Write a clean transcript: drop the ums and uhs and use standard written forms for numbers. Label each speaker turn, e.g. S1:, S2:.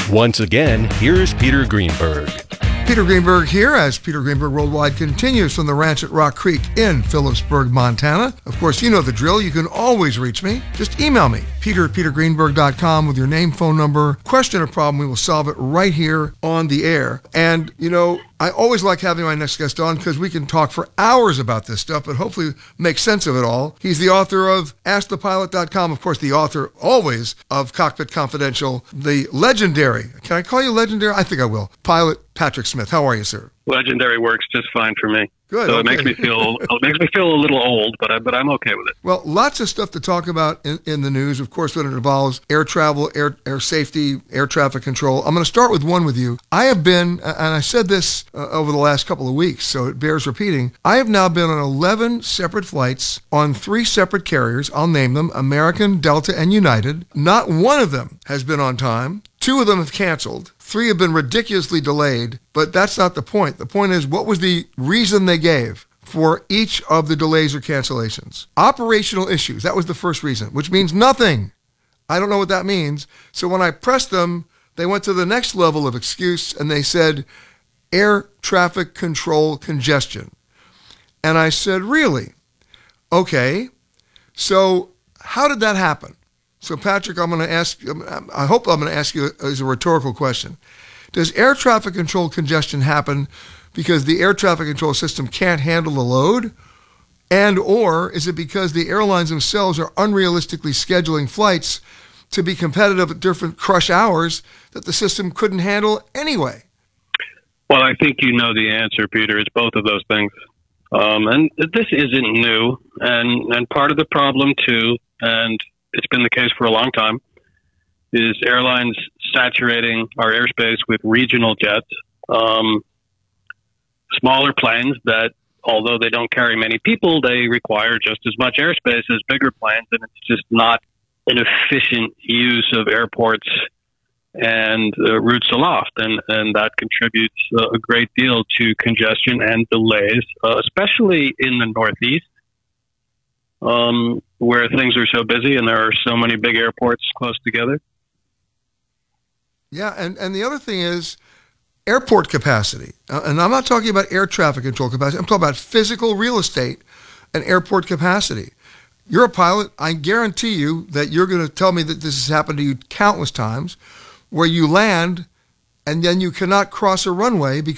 S1: Once again, here's Peter Greenberg.
S2: Peter Greenberg here as Peter Greenberg Worldwide continues from the ranch at Rock Creek in Phillipsburg, Montana. Of course, you know the drill. You can always reach me. Just email me, peter@petergreenberg.com with your name, phone number, question or problem. We will solve it right here on the air. And, you know, I always like having my next guest on because we can talk for hours about this stuff, but hopefully make sense of it all. He's the author of AskThePilot.com, of course, the author always of Cockpit Confidential, the legendary, can I call you legendary? I think I will. Pilot Patrick Smith. How are you, sir?
S3: Legendary works just fine for me.
S2: Good.
S3: So
S2: okay.
S3: it makes me feel a little old, but I'm okay with it.
S2: Well, lots of stuff to talk about in the news, of course, when it involves air travel, air safety, air traffic control. I'm going to start with one with you. I have been, and I said this over the last couple of weeks, so it bears repeating. I have now been on 11 separate flights on 3 separate carriers. I'll name them: American, Delta, and United. Not one of them has been on time. 2 of them have canceled. 3 have been ridiculously delayed, but that's not the point. The point is, what was the reason they gave for each of the delays or cancellations? Operational issues. That was the first reason, which means nothing. I don't know what that means. So when I pressed them, they went to the next level of excuse, and they said, air traffic control congestion. And I said, really? Okay. So how did that happen? So, Patrick, I hope I'm going to ask you as a rhetorical question. Does air traffic control congestion happen because the air traffic control system can't handle the load? And or is it because the airlines themselves are unrealistically scheduling flights to be competitive at different crush hours that the system couldn't handle anyway?
S3: Well, I think you know the answer, Peter. It's both of those things. And this isn't new. And part of the problem, too, and it's been the case for a long time, is airlines saturating our airspace with regional jets, smaller planes that, although they don't carry many people, they require just as much airspace as bigger planes, and it's just not an efficient use of airports and routes aloft, and that contributes a great deal to congestion and delays, especially in the Northeast, where things are so busy and there are so many big airports close together.
S2: Yeah, and the other thing is airport capacity. And I'm not talking about air traffic control capacity. I'm talking about physical real estate and airport capacity. You're a pilot. I guarantee you that you're going to tell me that this has happened to you countless times, where you land and then you cannot cross a runway because